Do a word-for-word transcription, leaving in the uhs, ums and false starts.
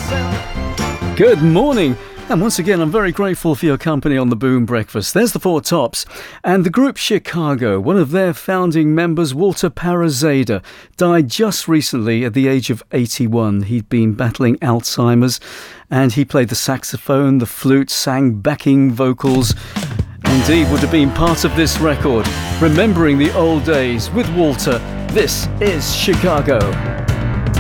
Good morning. And once again, I'm very grateful for your company on the Boom Breakfast. There's the Four Tops. And the group Chicago, one of their founding members, Walter Parazaider, died just recently at the age of eighty-one. He'd been battling Alzheimer's, and he played the saxophone, the flute, sang backing vocals. Indeed, would have been part of this record. Remembering the old days with Walter, this is Chicago.